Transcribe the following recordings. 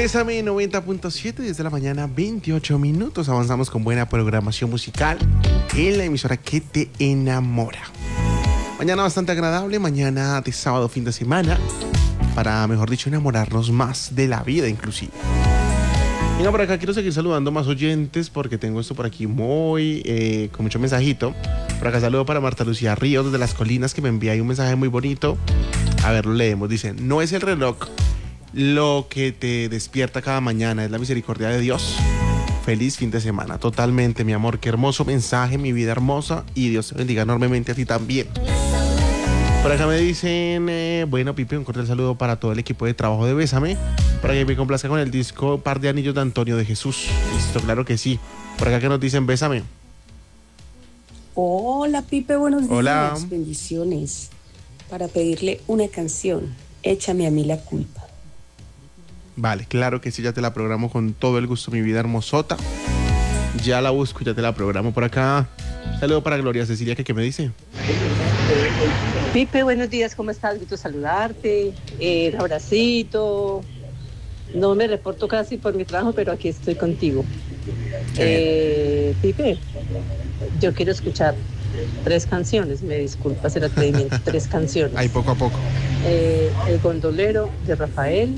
Bésame 90.7 desde la mañana, 28 minutos. Avanzamos con buena programación musical en la emisora que te enamora. Mañana bastante agradable, mañana de sábado, fin de semana, para, mejor dicho, enamorarnos más de la vida inclusive. Venga, por acá quiero seguir saludando más oyentes porque tengo esto por aquí muy, con mucho mensajito. Por acá saludo para Marta Lucía Ríos desde Las Colinas, que me envía ahí un mensaje muy bonito. A ver, lo leemos. Dice: no es el reloj lo que te despierta cada mañana, es la misericordia de Dios. Feliz fin de semana. Totalmente, mi amor. Qué hermoso mensaje, mi vida hermosa. Y Dios te bendiga enormemente a ti también. Por acá me dicen, bueno, Pipe, un cordial saludo para todo el equipo de trabajo de Bésame. Para que me complazca con el disco Par de Anillos de Antonio de Jesús. Listo, claro que sí. Por acá que nos dicen, Bésame. Hola, Pipe, buenos días. Hola. Bendiciones. Para pedirle una canción, Échame a mí la culpa. Vale, claro que sí, ya te la programo con todo el gusto, mi vida hermosota. Ya la busco, ya te la programo por acá. Saludo para Gloria Cecilia, ¿qué me dice? Pipe, buenos días, ¿cómo estás? Gusto saludarte. Un abracito. No me reporto casi por mi trabajo, pero aquí estoy contigo. Pipe, yo quiero escuchar 3 canciones, me disculpas el atrevimiento, 3 canciones. Ahí poco a poco. El Gondolero de Rafael,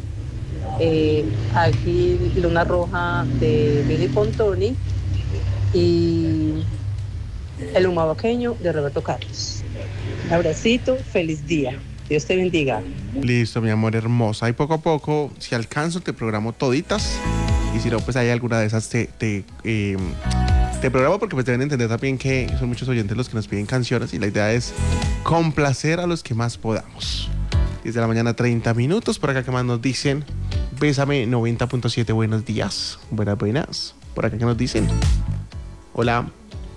aquí Luna Roja de Billy Pontoni y El Humahuaqueño de Roberto Carlos. Un abracito, feliz día. Dios te bendiga. Listo, mi amor hermosa. Ahí poco a poco, si alcanzo, te programo toditas. Y si no, pues hay alguna de esas te programo, porque pues deben entender también que son muchos oyentes los que nos piden canciones y la idea es complacer a los que más podamos. Desde la mañana, 30 minutos. Por acá que más nos dicen, Bésame 90.7, buenos días. Buenas. Por acá que nos dicen, hola.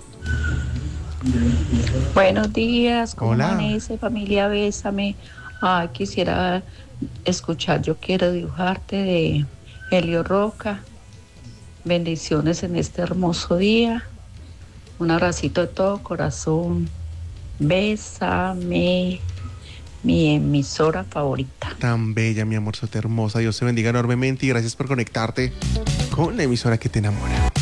Buenos días, ¿cómo Hola. amanece, familia? Bésame. Ay, quisiera escuchar Yo quiero dibujarte de Helio Roca. Bendiciones en este hermoso día. Un abracito de todo corazón. Bésame, mi emisora favorita. Tan bella, mi amor, hermosa. Dios te bendiga enormemente y gracias por conectarte con la emisora que te enamora.